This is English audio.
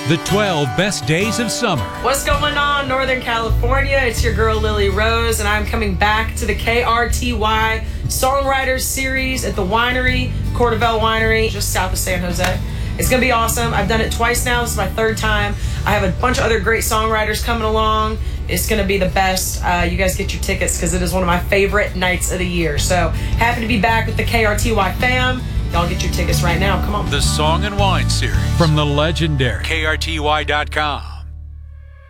The 12 best days of summer. What's going on, Northern California? It's your girl, Lily Rose, and I'm coming back to the KRTY Songwriters Series at the winery, Cordovel Winery, just south of San Jose. It's going to be awesome. I've done it twice now. This is my third time. I have a bunch of other great songwriters coming along. It's going to be the best. You guys get your tickets because it is one of my favorite nights of the year. So happy to be back with the KRTY fam. Y'all get your tickets right now. Come on. The Song and Wine Series from the legendary KRTY.com.